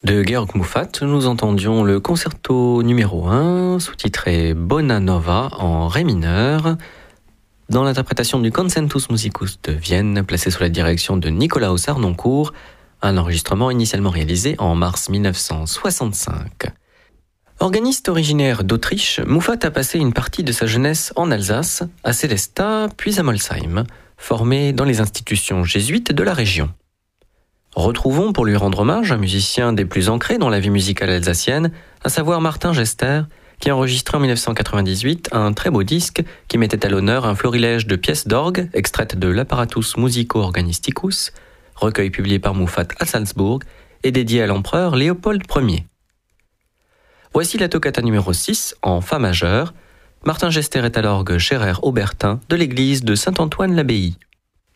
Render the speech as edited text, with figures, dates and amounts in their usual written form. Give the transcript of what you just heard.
De Georg Muffat, nous entendions le concerto numéro 1, sous-titré Bona Nova en ré mineur, dans l'interprétation du Concentus Musicus de Vienne, placé sous la direction de Nikolaus Harnoncourt, un enregistrement initialement réalisé en mars 1965. Organiste originaire d'Autriche, Muffat a passé une partie de sa jeunesse en Alsace, à Sélestat, puis à Molsheim, formé dans les institutions jésuites de la région. Retrouvons pour lui rendre hommage un musicien des plus ancrés dans la vie musicale alsacienne, à savoir Martin Gester, qui a enregistré en 1998 un très beau disque qui mettait à l'honneur un florilège de pièces d'orgue extraites de l'Apparatus Musico Organisticus, recueil publié par Muffat à Salzbourg et dédié à l'empereur Léopold Ier. Voici la toccata numéro 6 en fa majeur. Martin Gester est à l'orgue Scherer Aubertin de l'église de Saint-Antoine-l'Abbaye.